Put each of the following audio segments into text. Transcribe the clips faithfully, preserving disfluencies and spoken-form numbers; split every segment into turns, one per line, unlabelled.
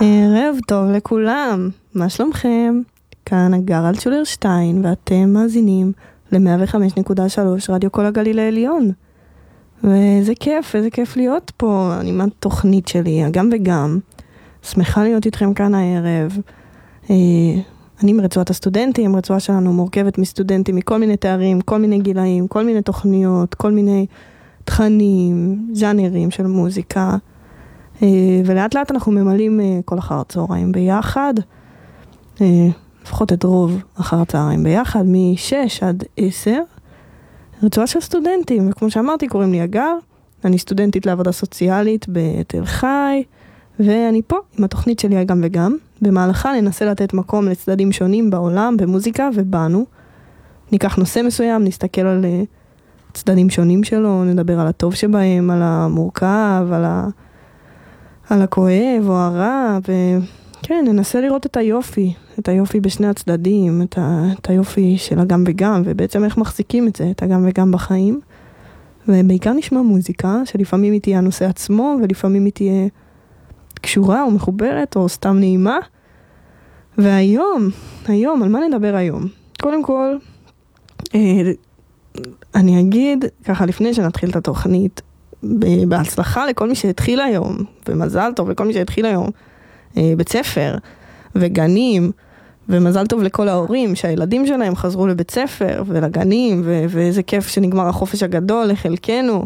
ערב טוב לכולם, מה שלומכם? כאן הגר אלטשולר-שטיין ואתם מאזינים ל-מאה וחמש נקודה שלוש רדיו כל הגליל העליון. ואיזה כיף, איזה כיף להיות פה, אני מה תוכנית שלי, גם וגם. שמחה להיות איתכם כאן הערב. אני מרצועת הסטודנטים, רצועה שלנו מורכבת מסטודנטים מכל מיני תארים, כל מיני גילאים, כל מיני תוכניות, כל מיני תכנים, ז'אנרים של מוזיקה. ולאט לאט אנחנו ממלאים כל אחר הצהריים ביחד, לפחות את רוב אחר הצהריים ביחד, מ-שש עד עשר, רצועה של סטודנטים, וכמו שאמרתי קוראים לי הגר, אני סטודנטית לעבודה סוציאלית בתל חי, ואני פה עם התוכנית שלי גם וגם, במהלכה ננסה לתת מקום לצדדים שונים בעולם, במוזיקה ובנו, ניקח נושא מסוים, נסתכל על צדדים שונים שלו, נדבר על הטוב שבהם, על המורכב, על ה... על הכואב או הרע, וכן, ננסה לראות את היופי, את היופי בשני הצדדים, את, ה... את היופי של הגם וגם, ובעצם איך מחזיקים את זה, את הגם וגם בחיים. ובעיקר נשמע מוזיקה, שלפעמים היא תהיה הנושא עצמו, ולפעמים היא תהיה קשורה או מחוברת, או סתם נעימה. והיום, היום, על מה נדבר היום? קודם כל, אה, אני אגיד, ככה לפני שנתחיל את התוכנית, בהצלחה לכל מי שהתחיל היום, ומזל טוב לכל מי שהתחיל היום, בית ספר וגנים, ומזל טוב לכל ההורים שהילדים שלהם חזרו לבית ספר ולגנים, ו- ואיזה כיף שנגמר החופש הגדול לחלקנו.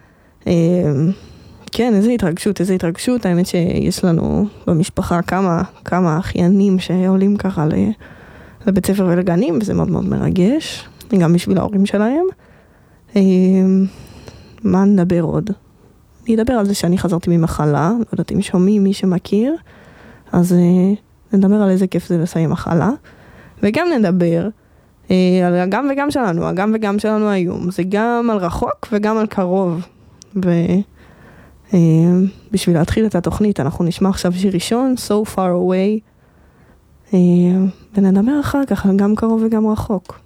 כן, איזה התרגשות, איזה התרגשות. האמת שיש לנו במשפחה כמה, כמה אחיינים שעולים ככה לבית ספר ולגנים, וזה מאוד מאוד מרגש, גם בשביל ההורים שלהם. מה נדבר עוד? אני אדבר על זה שאני חזרתי ממחלה, לא יודעת אם שומעים מי שמכיר, אז uh, נדבר על איזה כיף זה לסיים מחלה, וגם נדבר uh, על הגם וגם שלנו, הגם וגם שלנו היום, זה גם על רחוק וגם על קרוב, ובשביל uh, להתחיל את התוכנית אנחנו נשמע עכשיו שיר ראשון, So Far Away, uh, ונדבר אחר כך על גם קרוב וגם רחוק.